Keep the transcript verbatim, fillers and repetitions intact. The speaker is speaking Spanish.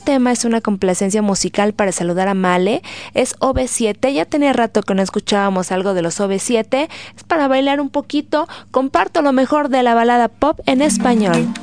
tema es una complacencia musical para saludar a Male. Es O V siete. Ya tenía rato que no escuchábamos algo de los O V siete. Es para bailar un poquito. Comparto lo mejor de la balada pop en español.